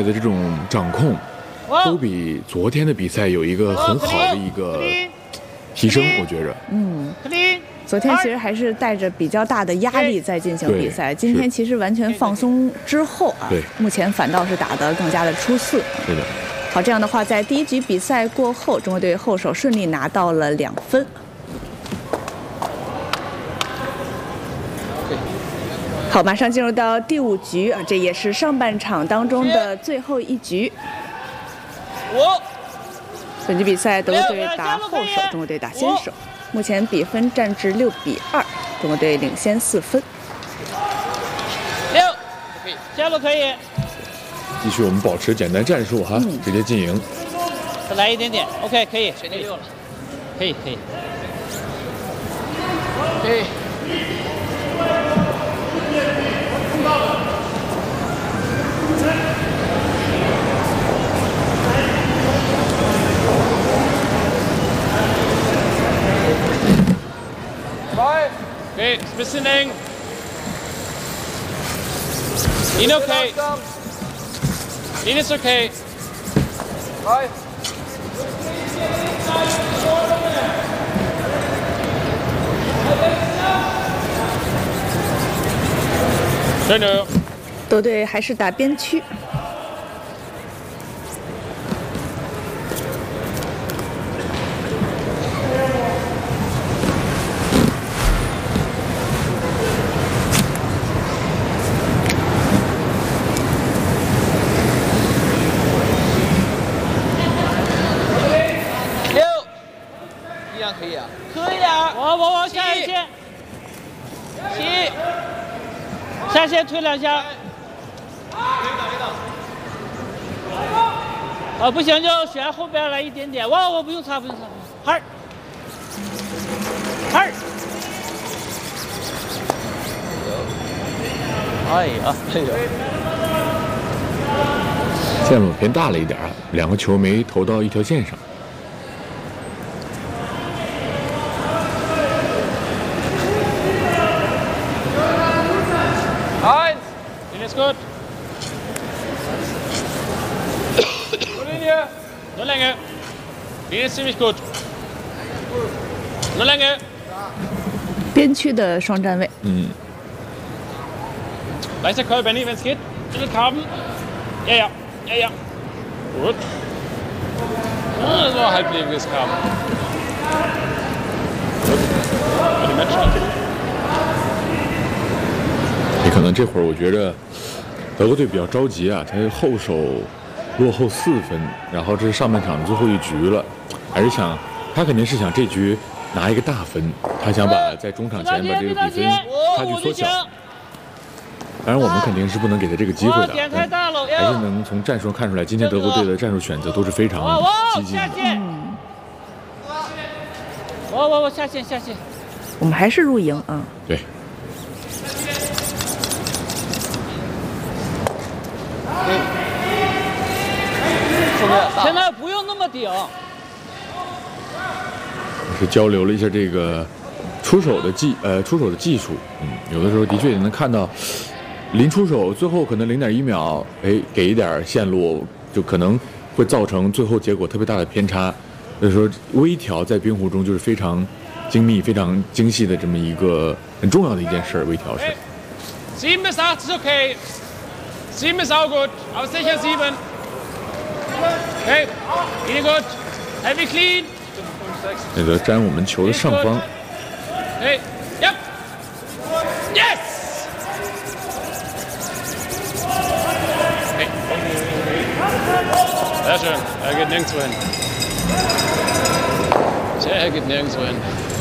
的这种掌控，都比昨天的比赛有一个很好的一个提升，我觉着。 昨天其实还是带着比较大的压力在进行比赛，今天其实完全放松之后啊，目前反倒是打得更加的出色。 是的。 好，这样的话，在第一局比赛过后，中国队后手顺利拿到了2分。好，马上进入到第5局啊，这也是上半场当中的最后一局。本局比赛，德国队打后手，中国队打先手。目前比分战至6比2，中国队领先4分。 下路可以。 继续，我们保持简单战术哈，直接进赢。 再来一点点 ，OK， 可以。全6了，可以。Okay, ist ein bisschen eng. Ihn okay. Ihn ist okay. Schöne. 德队还是打边区。 我下一线，7，下线推2下。不行就选后边来一点点。我不用擦。哈儿。哎呀！ 线路偏大了一点啊，2个球没投到一条线上。 Gut. Nur Länge. Den ist ziemlich gut. Nur Länge. 边区的双站位。 Leichter Call, Benny, wenn es geht. Bitte Karben. Ja. Gut. So halblebiges Karben. Gut. Die Match. 也可能这会儿我觉着德国队比较着急啊，他后手落后4分，然后这是上半场的最后一局了，他肯定是想这局拿一个大分，他想把在中场前把这个比分差距缩小。当然我们肯定是不能给他这个机会的，还是能从战术上看出来，今天德国队的战术选择都是非常激进的。 我下线。 我们还是入营啊。 对。 现在不用那么顶。 是交流了一下这个出手的技术，有的时候的确也能看到，临出手最后可能0.1秒，给一点线路，就可能会造成最后结果特别大的偏差。所以说微调在冰壶中就是非常精密、非常精细的这么一个很重要的一件事，微调是。 7 bis 8 ist okay. 7 ist auch gut, aber sicher 7. Okay, really good. Heavy clean. 那个沾我们球的上方。 Hey, yep. Yes. Okay. Sehr schön. Geht nirgendwo hin. Geht nirgendwo hin.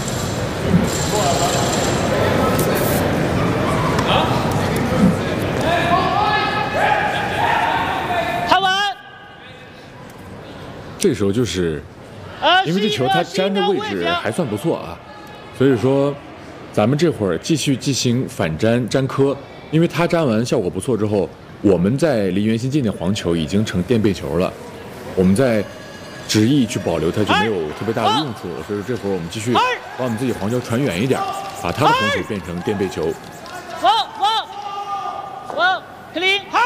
这时候就是因为这球它粘的位置还算不错啊，所以说咱们这会儿继续进行反粘磕，因为它粘完效果不错之后，我们在离圆心近的黄球已经成垫背球了，我们在执意去保留它就没有特别大的用处了，所以说这会儿我们继续把我们自己黄球传远一点，把它的红球变成垫背球。 clean。